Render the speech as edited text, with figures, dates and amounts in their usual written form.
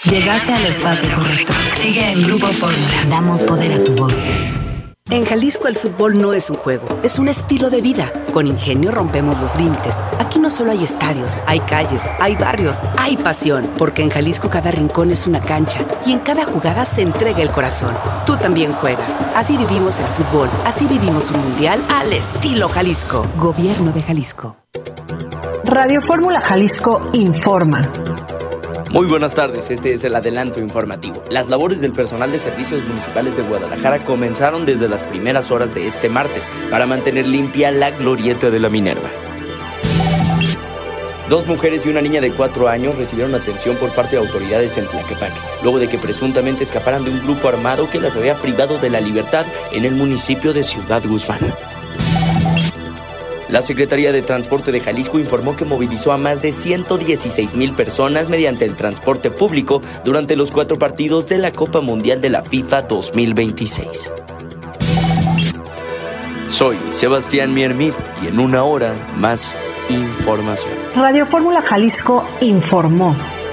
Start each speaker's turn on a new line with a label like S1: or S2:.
S1: Llegaste al espacio correcto. Sigue en Grupo Fórmula. Damos poder a tu voz.
S2: En Jalisco el fútbol no es un juego, es un estilo de vida. Con Ingenio rompemos los límites. Aquí no solo hay estadios, hay calles, hay barrios, hay pasión. Porque en Jalisco cada rincón es una cancha y en cada jugada se entrega el corazón. Tú también juegas. Así vivimos el fútbol. Así vivimos un mundial al estilo Jalisco. Gobierno de Jalisco.
S3: Radio Fórmula Jalisco informa.
S4: Muy buenas tardes, este es el adelanto informativo. Las labores del personal de servicios municipales de Guadalajara comenzaron desde las primeras horas de este martes para mantener limpia la glorieta de la Minerva. 2 mujeres y una niña de 4 años recibieron atención por parte de autoridades en Tlaquepaque, luego de que presuntamente escaparan de un grupo armado que las había privado de la libertad en el municipio de Ciudad Guzmán. La Secretaría de Transporte de Jalisco informó que movilizó a más de 116,000 personas mediante el transporte público durante los 4 partidos de la Copa Mundial de la FIFA 2026. Soy Sebastián Miermid y en una hora más información.
S3: Radio Fórmula Jalisco informó.